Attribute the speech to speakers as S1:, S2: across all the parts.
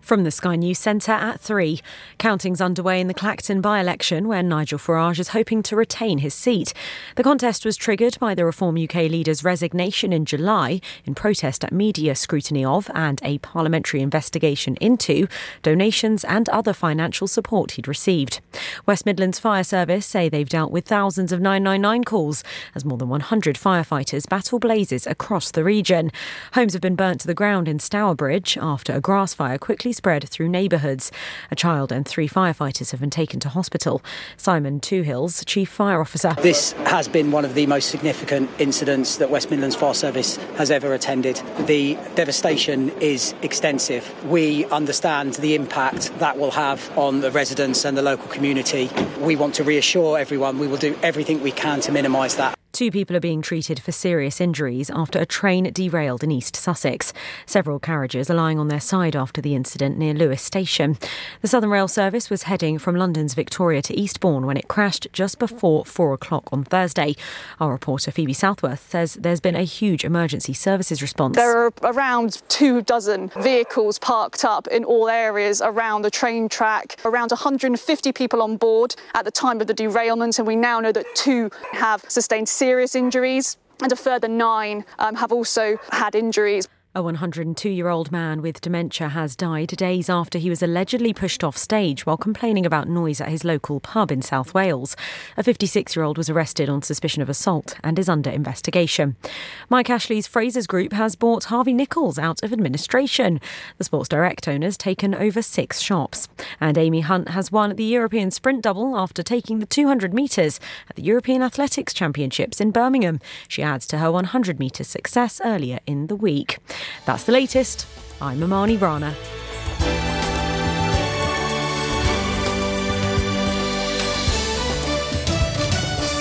S1: From the Sky News Centre at 3. Counting's underway in the Clacton by-election, where Nigel Farage is hoping to retain his seat. The contest was triggered by the Reform UK leader's resignation in July in protest at media scrutiny of and a parliamentary investigation into donations and other financial support he'd received. West Midlands Fire Service say they've dealt with thousands of 999 calls as more than 100 firefighters battle blazes across the region. Homes have been burnt to the ground in Stourbridge after a grass fire quickly spread through neighbourhoods. A child and 3 firefighters have been taken to hospital. Simon Toohills, Chief Fire Officer.
S2: This has been one of the most significant incidents that West Midlands Fire Service has ever attended. The devastation is extensive. We understand the impact that will have on the residents and the local community. We want to reassure everyone we will do everything we can to minimise that.
S1: 2 people are being treated for serious injuries after a train derailed in East Sussex. Several carriages are lying on their side after the incident near Lewes Station. The Southern Rail service was heading from London's Victoria to Eastbourne when it crashed just before 4 o'clock on Thursday. Our reporter Phoebe Southworth says there's been a huge emergency services response.
S3: There are around 24 vehicles parked up in all areas around the train track, around 150 people on board at the time of the derailment, and we now know that 2 have sustained serious injuries and a further 9 have also had injuries.
S1: A 102-year-old man with dementia has died days after he was allegedly pushed off stage while complaining about noise at his local pub in South Wales. A 56-year-old was arrested on suspicion of assault and is under investigation. Mike Ashley's Frasers Group has bought Harvey Nichols out of administration. The Sports Direct owner's taken over 6 shops. And Amy Hunt has won the European Sprint Double after taking the 200 metres at the European Athletics Championships in Birmingham. She adds to her 100 metres success earlier in the week. That's the latest. I'm Amani Rana.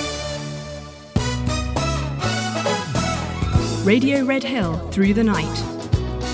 S4: Radio Red Hill through the night.